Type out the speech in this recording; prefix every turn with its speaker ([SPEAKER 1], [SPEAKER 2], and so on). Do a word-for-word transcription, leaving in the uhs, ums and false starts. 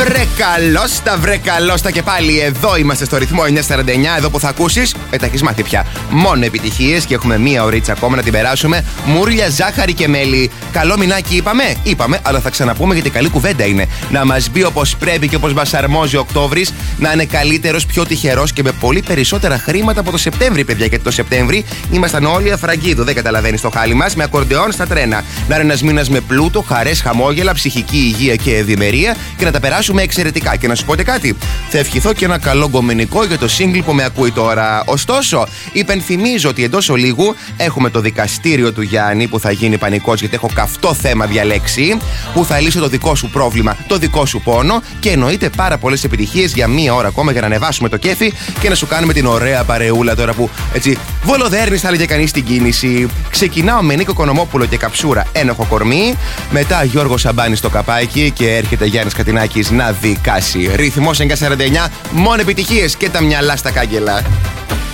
[SPEAKER 1] Βρε καλώς τα, βρε καλώς τα και πάλι εδώ είμαστε στο ρυθμό εννιά σαράντα εννιά. Εδώ που θα ακούσεις, ε, τα έχεις μάθει πια. Μόνο επιτυχίες και έχουμε μία ωρίτσα ακόμα να την περάσουμε. Μούρλια, ζάχαρη και μέλι. Καλό μηνάκι είπαμε, είπαμε, αλλά θα ξαναπούμε γιατί καλή κουβέντα είναι. Να μας μπει όπως πρέπει και όπως μας αρμόζει ο Οκτώβρης, να είναι καλύτερος, πιο τυχερός και με πολύ περισσότερα χρήματα από το Σεπτέμβρη, παιδιά. Γιατί το Σεπτέμβρη ήμασταν όλοι αφραγκίδου, δεν καταλαβαίνεις το χάλι μας, με ακορντεόν στα τρένα. Να είναι ένας μήνας με πλούτο, χαρές, χαμόγελα, ψυχική υγεία και ευημερία και να τα περάσουμε εξαιρετικά. Και να σου πω και κάτι, θα ευχηθώ και ένα καλό γκομενικό για το σύγκλι που με ακούει τώρα. Ωστόσο, υπενθυμίζω ότι εντός ολίγου έχουμε το δικαστήριο του Γιάννη που θα γίνει πανικός γιατί έχω καυτό θέμα διαλέξει, που θα λύσω το δικό σου πρόβλημα, το δικό σου πόνο και εννοείται πάρα πολλές επιτυχίες για μία ώρα ακόμα για να ανεβάσουμε το κέφι και να σου κάνουμε την ωραία παρεούλα τώρα που έτσι βολοδέρνεις θα έλεγε κανείς την κίνηση. Ξεκινάω με Νίκο Κονομόπουλο και Καψούρα ένοχο κορμί, μετά Γιώργο Σαμπάνη στο καπάκι και έρχεται Γιάννης Κατινάκης να δικάσει. Ρυθμός εννιά σαράντα εννιά, μόνο επιτυχίες και τα μυαλά στα κάγκελα.